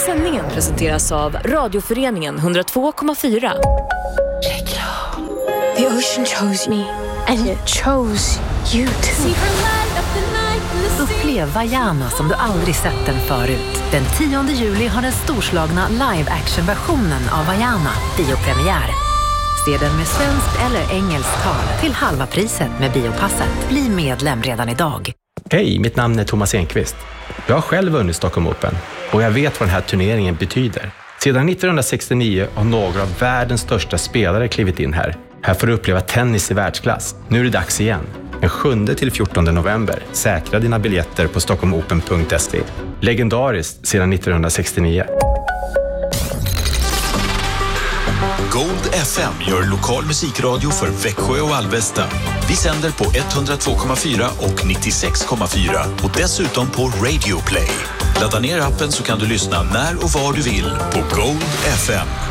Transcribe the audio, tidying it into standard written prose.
sändningen presenteras av Radioföreningen 102,4. The ocean chose me, and it chose you too. Upplev Vaiana som du aldrig sett den förut. Den 10 juli har den storslagna live-action-versionen av Vaiana biopremiär. Se den med svenskt eller engelskt tal till halva priset med biopasset. Bli medlem redan idag. Hej, mitt namn är Thomas Enqvist. Jag har själv vunnit Stockholm Open och jag vet vad den här turneringen betyder. Sedan 1969 har några av världens största spelare klivit in här. Här får du uppleva tennis i världsklass. Nu är det dags igen. Den 7-14 november. Säkra dina biljetter på stockholmopen.se. Legendariskt sedan 1969. Gold FM gör lokal musikradio för Växjö och Alvesta. Vi sänder på 102,4 och 96,4 och dessutom på Radio Play. Ladda ner appen så kan du lyssna när och var du vill på Gold FM.